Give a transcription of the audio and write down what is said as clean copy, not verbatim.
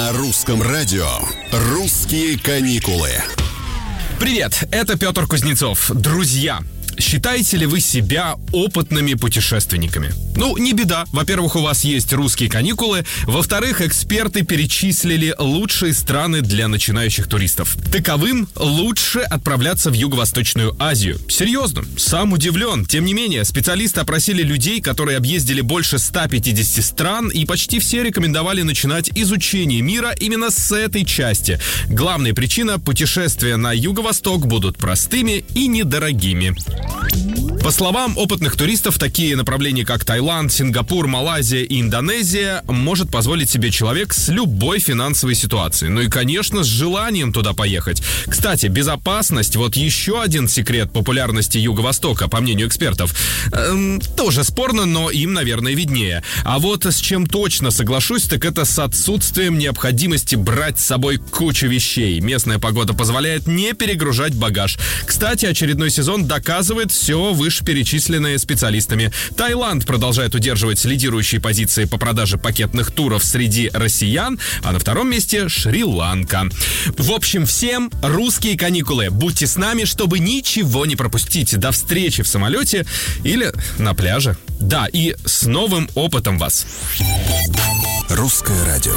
На русском радио «Русские каникулы». Привет, это Петр Кузнецов. Друзья, считаете ли вы себя опытными путешественниками? Ну, не беда. Во-первых, у вас есть русские каникулы. Во-вторых, эксперты перечислили лучшие страны для начинающих туристов. Таковым лучше отправляться в Юго-Восточную Азию. Серьезно, сам удивлен. Тем не менее, специалисты опросили людей, которые объездили больше 150 стран, и почти все рекомендовали начинать изучение мира именно с этой части. Главная причина – путешествия на Юго-Восток будут простыми и недорогими. По словам опытных туристов, такие направления, как Таиланд, Сингапур, Малайзия и Индонезия, может позволить себе человек с любой финансовой ситуацией. Ну и, конечно, с желанием туда поехать. Кстати, безопасность – вот еще один секрет популярности Юго-Востока, по мнению экспертов. Тоже спорно, но им, наверное, виднее. А вот с чем точно соглашусь, так это с отсутствием необходимости брать с собой кучу вещей. Местная погода позволяет не перегружать багаж. Кстати, очередной сезон доказывает все вышеперечисленное специалистами. Таиланд продолжает удерживать лидирующие позиции по продаже пакетных туров среди россиян, а на втором месте Шри-Ланка. В общем, всем русские каникулы. Будьте с нами, чтобы ничего не пропустить. До встречи в самолете или на пляже. Да, и с новым опытом вас. Русское радио.